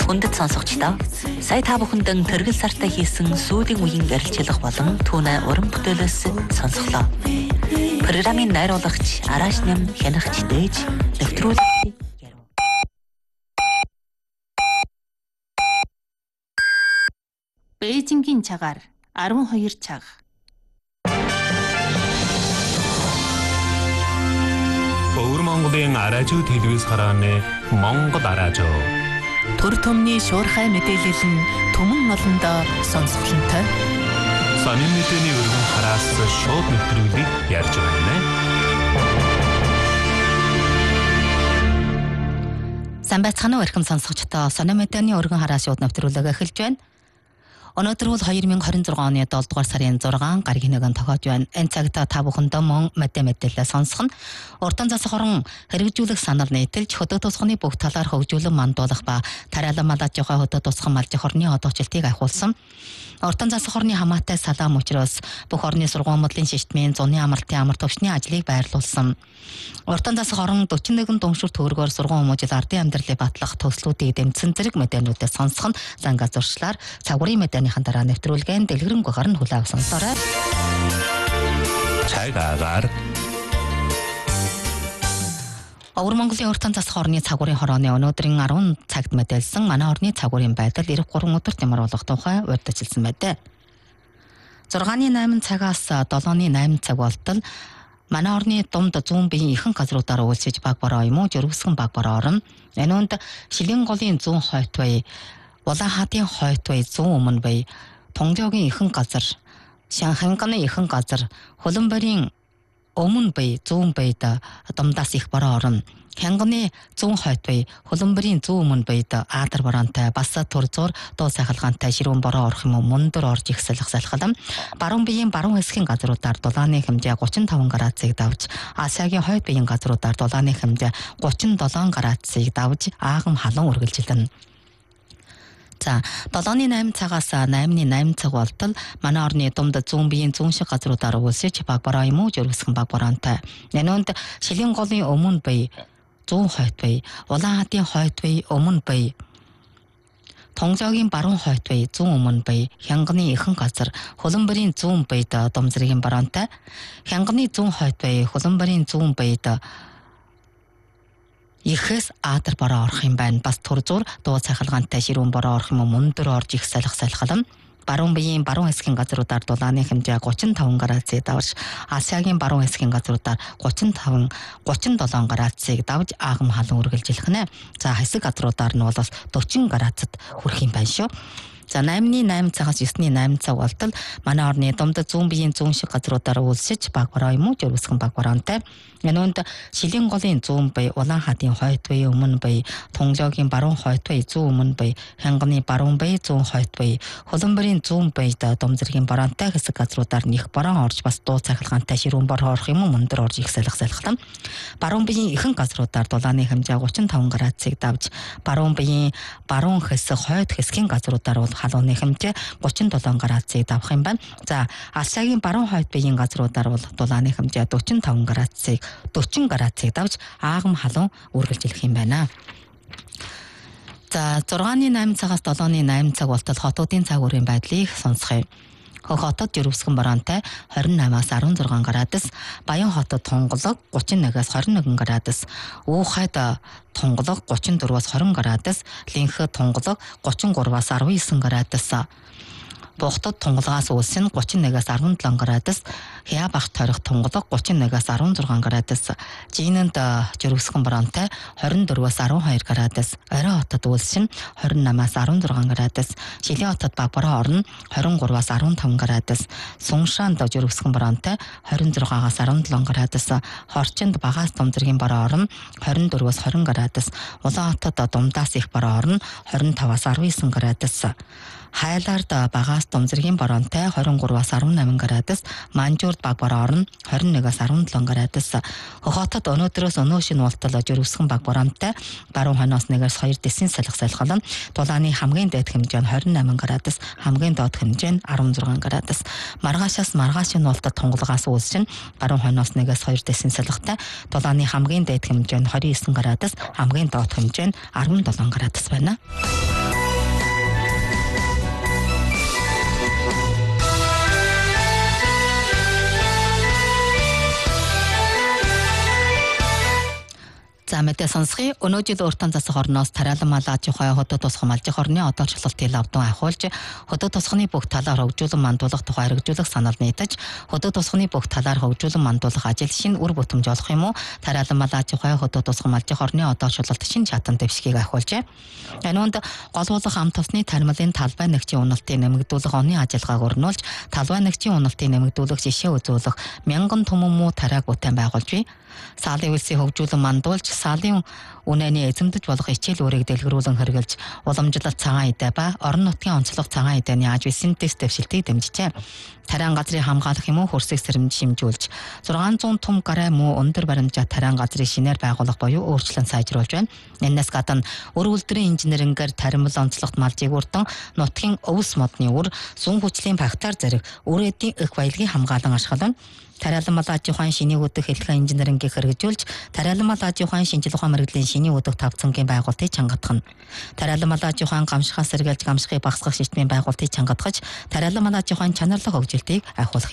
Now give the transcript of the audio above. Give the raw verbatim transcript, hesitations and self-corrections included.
Хүндэт сонсогчдоо сая та бүхэндэн тэргэл сартаа хийсэн сүүлийн үеийн ярилцлага болон түүний уран бүтээлээс сонсголоо. Программын найруулагч Араш Ням хянагч дээж нэвтрүүлэг Бээжингийн цагаар арван хоёр цаг. Өвөр Монголын аражуу телевиз харааны Монгол аражуу. Төр төмний шуурхай мэдээлэл нь түмэн олондоо сонсголонтой. Сонин мэдээний өргөн хараас шууд нэвтрүүлгийг ярьж байна. Сайн байцгаана уу эрхэм сонсогчдоо. Сонин мэдээний өргөн хараас шууд нэвтрүүлэг эхэлж байна. Өнөөдөр бол two thousand twenty-six оны seven дугаар сарын six гаргийн нэгэн тохиож байна. Энэ цагт та бүхэндээ мөн мэдээ мэдээлэл сонсгоно. Уртан засаг хорон хэрэгжүүлэх санал нийтэлж хөдөө тусганы бүх талаар хөгжүүлэн мандуулах ба тариалан малажихой хөдөө тусган малжих орны одоочилтыг ахиулсан. Уртан засаг хорны хамаатай салаам учраас бүх орны сургууль мөдлийн шиштмийн зуны амралтын амар төвчний ажлыг байрлуулсан. Уртан засаг хорон forty-one дүншүр төгрөгөөр сургууль хүмүүжил ардын амьдралыг батлах төслүүдийг дэмжсэн зэрэг мэдээнүүдээ сонсгоно. Занга зуршлаар цагуурын мэдээний дараа нэвтрүүлгэн дэлгэрэнгээр нь хүлээн авсан дорой. Цагаагаар Өвөр Монголын уртан засаг хорны цагуурын хорооны өнөөдрийн ten цагт мэдээлсэн манай орны цагуурын байдал ninety-three өдөрт ямар болох тухай урьдчилсан байдаг. six-ны eight цагаас seven-ны eight цаг болтол манай орны дунд зүүн биеийн ихэнх газруудаар үйлсэж баг бороо юм уу жиргсгэн баг бороо орно. Энэ үнд Шилэн голын зүүн хойд бай, Улаан хаадын хойд бай зүүн өмнө бай, Тонглогийн ихэнх газар, Шанханганы ихэнх газар, Хөлбөмбөрийн өмнө бай зүүн байд Домдаас их бороо орно. Хянганы зүүн хойд бай, Хөлбөмбөрийн зүүн өмнө байд Аадар бороонтой бас тур зур дуу сайхалгаантай ширүүн бороо орох юм уу мөндөр орж ихсэлх салхалам. Баруун биеийн баруун хэсгийн газруудаар дулааны хэмжээ thirty-five градусыг давж, Асиагийн хойд биеийн газруудаар дулааны хэмжээ thirty-seven градусыг давж аагам халуун үргэлжилнэ. За, seven-ны eight цагаас eight-ны eight цаг болтол манай орны дунд зүүн биеийн зүүн шиг газруудаар үйлсэж баг бороо юм уу жиргсгэн баг бороонтой. Энэ үнд Шилэн голын өмнө бай, зүүн хойд бай, Улаан хаадын хойд бай, өмнө бай, Тонглогийн баруун хойд бай, зүүн өмнө бай, Хянганы ихэнх газар, Хөлбөмбөрийн зүүн байд Домзэргийн бороонтой. Хянганы зүүн хойд бай, Хөлбөмбөрийн зүүн байд Ихэс Аадар бороо орох юм байна. Бас тур зур дуу цахалгаантай ширүүн бороо орох юм уу мөндөр орж их салхах салхалам. Баруун биеийн баруун хэсгийн газруудаар дулааны хэмжээ thirty-five градусыг давж, Асиагийн баруун хэсгийн газруудаар thirty-five thirty-seven градусыг давж аагам халуун үргэлжилэх нэ. За хэсэг газруудаар нь бол forty градусд хүрэх юм байна шүү. За eight-ны eight цагаас nine-ны eight цаг болтол манай орны дунд зүүн биеийн зүүн шиг газруудаар үйлсэж баг бороо юм уу жиргсгэн баг бороонтой. Энэ үнд Шилэн голын зүүн бай, Улаан хаадын хойд бай, өмнө бай, Тонглогийн баруун хойд бай, зүүн өмнө бай, Хянганы баруун бай, зүүн хойд бай, Хөлбөмбөрийн зүүн байд Домзэргийн бороонтой хэсэг газруудаар них бороо орж бас дуу цахилгаантай ширүүн бороо орох юм уу мөндөр орж их салхах салхалам. Баруун биеийн ихэнх газруудаар дулааны хэмжээ thirty-five градусыг давж, баруун биеийн баруун хэсэг хойд хэсгийн газруудаар бол халууны хэмжээ thirty-seven градусыг давах юм байна. За, Асиагийн баруун хойд биеийн газруудаар бол дулааны хэмжээ forty-five градусыг forty градусыг давж аагам халуун үргэлжилэх юм байна. За, six-ны eight цагаас seven-ны eight цаг болтол хотуудын цагуурын байдлыг сонсгоё. Хөх хотод жиргсгэн бороонтой twenty-eight-аас sixteen градус, Баян хотод тунгалаг thirty-one-аас twenty-one градус, Уухайд тунгалаг thirty-four-аас twenty градус, Линхэд тунгалаг thirty-three-аас nineteen градус, Бухтад тунгалагаас үлсэн thirty-one-аас seventeen градус, Хяабагт торих тунгалаг thirty-one-аас sixteen градус, Жинэнд жиргсгэн бороонтой twenty-four-аас twelve градус, Орой хотод үлсэн twenty-eight-аас sixteen градус, Шилэн хотод баг бороо орно twenty-three-аас fifteen градус, Суншаанд жиргсгэн бороонтой twenty-six-аас seventeen градус, Хорчинд багаас Домзэргийн бороо орно twenty-four-аас twenty градус, Улаан хотод Думдаас их бороо орно twenty-five-аас nineteen градус. Хайлаард багаас Домзэргийн бороонтой twenty-three-аас eighteen градус, Манжуурд баг бороо орно twenty-one-аас seventeen градус. Хотод өнөөдрөөс өнөө шинэ уултал жиргсгэн баг бороонтой баруун хойноос one-аас two дэсийн салхи салхалан, дулааны хамгийн дээд хэмжээ нь twenty-eight градус, хамгийн доод хэмжээ нь sixteen градус. Маргаашаас маргаашийн уултад тунгалагаас үйлсэн баруун хойноос one-аас two дэсийн салхитай, дулааны хамгийн дээд хэмжээ нь twenty-nine градус, хамгийн доод хэмжээ нь seventeen градус байна. За мэдээ сонсхий өнөөдөр уртан засаг орноос тариалан мал аж ахуй хотод тусгам алж орны одоолчлолтын лавдан ахиулж хотод тусганы бүх талаар хөгжүүлэн мандуулах тухай хэрэгжүүлэх санал нийтэж хотод тусганы бүх талаар хөгжүүлэн мандуулах ажил шин үр бүтэмж олох юм уу тариалан мал аж ахуй хотод тусгам алж орны одоолчлолт шин чатан дэвшгийг ахиулжээ. Энүүнд голуулах ам тусны таримлын талбай нэгжийн уналтыг нэмэгдүүлэх оны ажиллагааг өрнүүлж талбай нэгжийн уналтыг нэмэгдүүлэх жишээ үзүүлэх мянган түмэн муу тариаг бүтээн байгуулж бий. Саалын үйлсийг хөгжүүлэн мандуулж саалын үнэний эзэмдэж болох хичээл үүрэг дэлгэрүүлэн хэрэгжилж уламжлалт цагаан идэ ба орон нутгийн онцлог цагаан идэний аж висын тест дэвшилтийг дэмжижээ. Тариан газрыг хамгаалах юм уу хөрсийг сэрэмж шимжүүлж зургаан зуун том гарай муу өндөр баримтжаа тариан газрыг шинээр байгуулах буюу өөрчлөн сайжруулж байна. Энэс гадна өр үйлдвэрийн инженерингээр таримл онцлогт малжийг үрдэн нутгийн өвс модны үр сүн хүчлийн багтаар зэрэг үр эдийн эх баялагын хамгаалан ашиглан тариалан мал аж ахуйн шинийг өдөх хэлхэн инженерингийг хэрэгжүүлж тариалан мал аж ахуйн шинжлэх ухаан мэргэжлийн шинийг өдөх тавцангийн байгуулалтыг чангатгах нь тариалан мал аж ахуйн гамшихаас сэргийлж гамшихыг багасгах системийн байгуулалтыг чангатгаж тариалан мал аж ахуйн чанарлах хөгжилтийг ахиулах